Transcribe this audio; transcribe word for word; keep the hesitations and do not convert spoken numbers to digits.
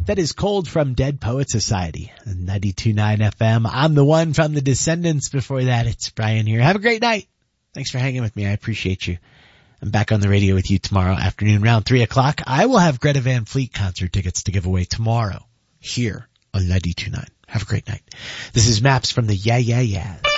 That is Cold from Dead Poet Society, ninety-two point nine F M. I'm the one from the Descendants. Before that, it's Brian here. Have a great night. Thanks for hanging with me. I appreciate you. I'm back on the radio with you tomorrow afternoon around three o'clock. I will have Greta Van Fleet concert tickets to give away tomorrow here on ninety-two point nine. Have a great night. This is Maps from the Yeah Yeah Yeahs.